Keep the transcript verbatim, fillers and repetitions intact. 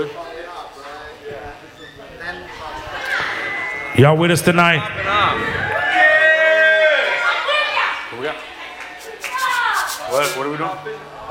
good. Y'all with us tonight? What we got? What? What are we doing?